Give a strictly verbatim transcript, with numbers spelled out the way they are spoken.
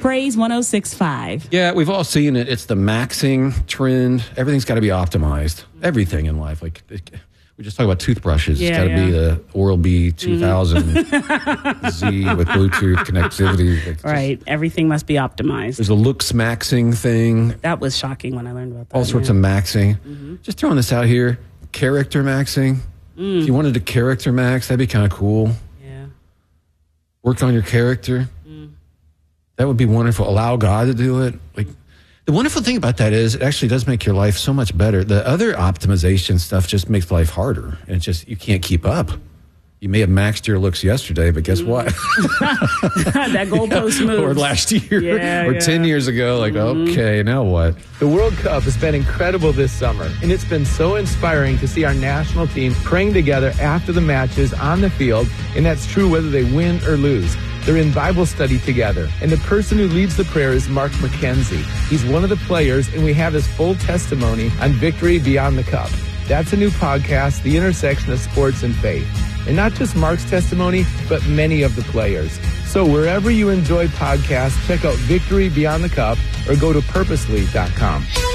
Praise one oh six point five. Yeah, we've all seen it. It's the maxing trend. Everything's got to be optimized. Everything in life. Like it, we just talk about toothbrushes. Yeah, it's got to yeah. be the Oral-B two thousand mm-hmm. Z with Bluetooth connectivity. Like Right. just, everything must be optimized. there's a looks maxing thing. That was shocking when I learned about that. All sorts yeah. of maxing. Mm-hmm. Just throwing this out here. Character maxing. Mm. If you wanted to character max, that'd be kind of cool. Yeah. Work on your character. Mm. That would be wonderful. Allow God to do it. Like the wonderful thing about that is it actually does make your life so much better. The other optimization stuff just makes life harder. And it's just, you can't keep up. You may have maxed your looks yesterday, but guess what? That goalpost moves. Or last year, Yeah, or yeah. ten years ago. Like, Mhm. okay, now what? The World Cup has been incredible this summer, and it's been so inspiring to see our national team praying together after the matches on the field, and that's true whether they win or lose. They're in Bible study together, and the person who leads the prayer is Mark McKenzie. He's one of the players, and we have his full testimony on Victory Beyond the Cup. That's a new podcast, The Intersection of Sports and Faith. And not just Mark's testimony, but many of the players. So wherever you enjoy podcasts, check out Victory Beyond the Cup or go to purposely dot com.